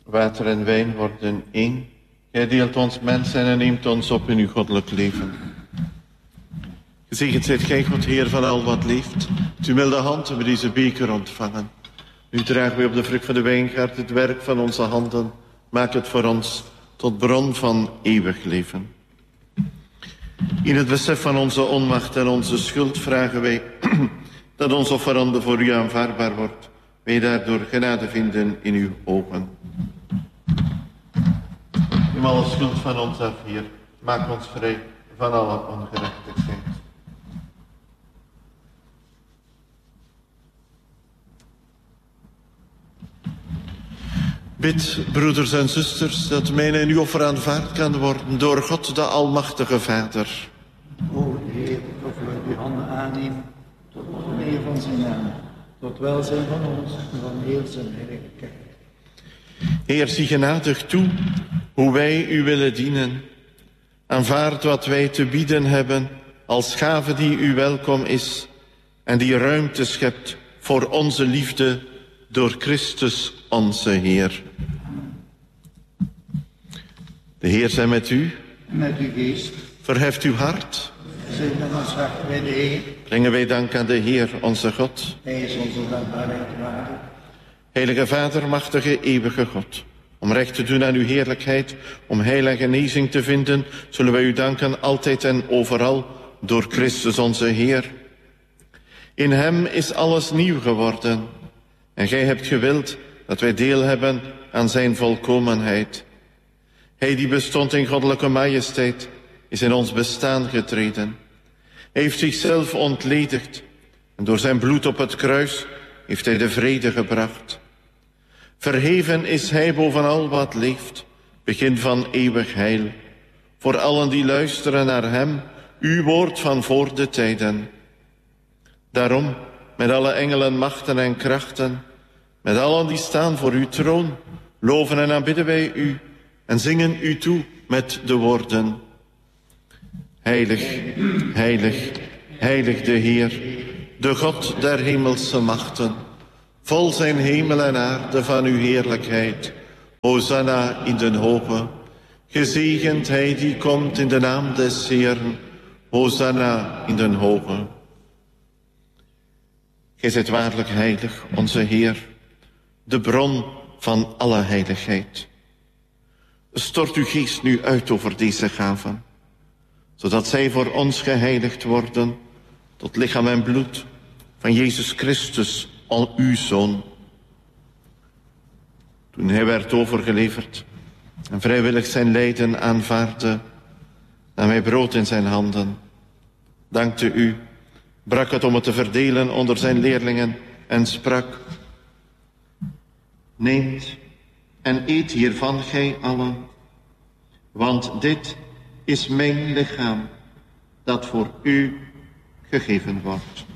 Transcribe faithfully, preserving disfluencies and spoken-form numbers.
Water en wijn worden één. Gij deelt ons mensen en neemt ons op in uw goddelijk leven. Gezegend zijt gij, God, Heer van al wat leeft. Met uw milde hand hebben we deze beker ontvangen. Nu dragen wij op de vrucht van de wijngaard het werk van onze handen. Maak het voor ons tot bron van eeuwig leven. In het besef van onze onmacht en onze schuld vragen wij dat ons offerande voor u aanvaardbaar wordt. Wij daardoor genade vinden in uw ogen. Neem alle schuld van ons af, Heer. Maak ons vrij van alle ongerechtigheid. Bid, broeders en zusters, dat mijn en uw offer aanvaard kan worden door God, de Almachtige Vader. O Heer, of we uw handen aannemen, tot de eer van zijn naam, tot welzijn van ons en van heel zijn heilige kerk. Heer, zie genadig toe hoe wij u willen dienen. Aanvaard wat wij te bieden hebben als gave die u welkom is en die ruimte schept voor onze liefde door Christus onze Heer. De Heer zij met u. Met uw geest. Verheft uw hart. Zijn met ons hart bij de Heer. Brengen wij dank aan de Heer, onze God. Hij is onze dankbaarheid waardig. Heilige Vader, machtige, eeuwige God. Om recht te doen aan uw heerlijkheid, om heil en genezing te vinden, zullen wij u danken altijd en overal door Christus onze Heer. In hem is alles nieuw geworden. En gij hebt gewild dat wij deel hebben aan zijn volkomenheid. Hij die bestond in goddelijke majesteit, is in ons bestaan getreden. Hij heeft zichzelf ontledigd en door zijn bloed op het kruis heeft hij de vrede gebracht. Verheven is hij boven al wat leeft, begin van eeuwig heil. Voor allen die luisteren naar hem, uw woord van voor de tijden. Daarom, met alle engelen, machten en krachten, met allen die staan voor uw troon, loven en aanbidden wij u en zingen u toe met de woorden. Heilig, heilig, heilig de Heer, de God der hemelse machten. Vol zijn hemel en aarde van uw heerlijkheid. Hosanna in den hoge. Gezegend hij die komt in de naam des Heeren. Hosanna in den hoge. Gij zijt waarlijk heilig, onze Heer, de bron van alle heiligheid. Stort uw geest nu uit over deze gaven, zodat zij voor ons geheiligd worden tot lichaam en bloed van Jezus Christus, al uw Zoon. Toen hij werd overgeleverd en vrijwillig zijn lijden aanvaardde, nam hij brood in zijn handen, dankte u, brak het om het te verdelen onder zijn leerlingen en sprak: neemt en eet hiervan gij allen, want dit is mijn lichaam dat voor u gegeven wordt.